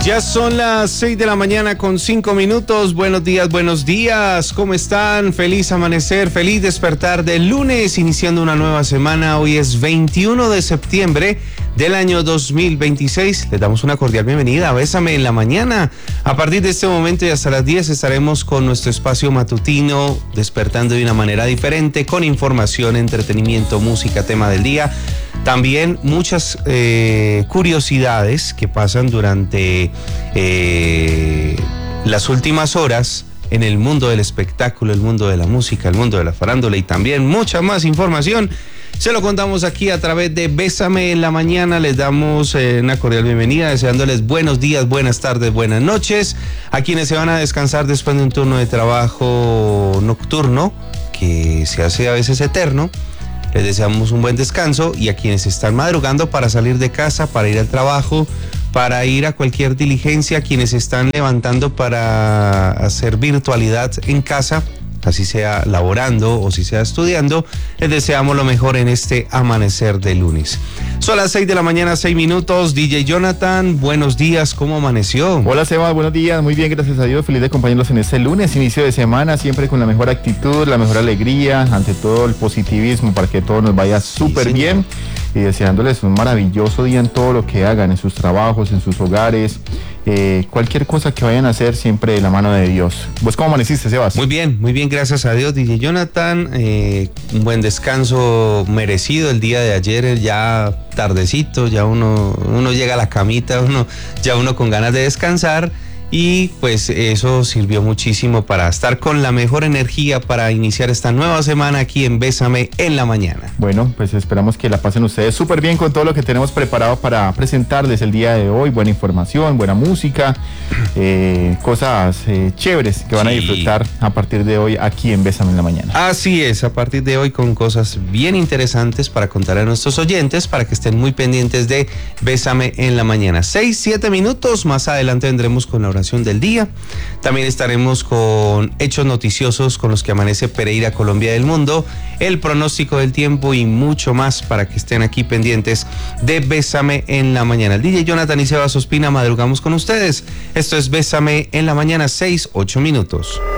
Ya son las 6 de la mañana con 5 minutos. Buenos días. ¿Cómo están? Feliz amanecer, feliz despertar del lunes, iniciando una nueva semana. Hoy es 21 de septiembre del año 2026. Les damos una cordial bienvenida a Bésame en la Mañana. A partir de este momento y hasta las 10 estaremos con nuestro espacio matutino, despertando de una manera diferente, con información, entretenimiento, música, tema del día. También muchas curiosidades que pasan durante las últimas horas en el mundo del espectáculo, el mundo de la música, el mundo de la farándula y también mucha más información. Se lo contamos aquí a través de Bésame en la Mañana. Les damos una cordial bienvenida, deseándoles buenos días, buenas tardes, buenas noches. A quienes se van a descansar después de un turno de trabajo nocturno, que se hace a veces eterno, les deseamos un buen descanso, y a quienes están madrugando para salir de casa, para ir al trabajo, para ir a cualquier diligencia, quienes están levantando para hacer virtualidad en casa, así sea laborando o si sea estudiando, les deseamos lo mejor en este amanecer de lunes. Son las 6 de la mañana, 6 minutos. DJ Jonathan, buenos días, ¿cómo amaneció? Hola Seba, buenos días, muy bien, gracias a Dios, feliz de acompañarlos en este lunes, inicio de semana, siempre con la mejor actitud, la mejor alegría, ante todo el positivismo para que todo nos vaya súper bien, y deseándoles un maravilloso día en todo lo que hagan, en sus trabajos, en sus hogares, cualquier cosa que vayan a hacer, siempre de la mano de Dios. ¿Vos cómo amaneciste, Sebas? Muy bien, gracias a Dios, DJ Jonathan. Un buen descanso merecido el día de ayer, ya tardecito, ya uno llega a la camita, uno con ganas de descansar, y pues eso sirvió muchísimo para estar con la mejor energía para iniciar esta nueva semana aquí en Bésame en la Mañana. Bueno, pues esperamos que la pasen ustedes súper bien con todo lo que tenemos preparado para presentarles el día de hoy. Buena información, buena música, cosas chéveres que van a disfrutar a partir de hoy aquí en Bésame en la Mañana. Así es, a partir de hoy con cosas bien interesantes para contar a nuestros oyentes, para que estén muy pendientes de Bésame en la Mañana. 6-7 minutos, más adelante vendremos con la oración del día. También estaremos con hechos noticiosos con los que amanece Pereira, Colombia del mundo, el pronóstico del tiempo y mucho más para que estén aquí pendientes de Bésame en la Mañana. El DJ Jonathan y Sebas Ospina madrugamos con ustedes. Esto es Bésame en la Mañana, 6-8 minutos.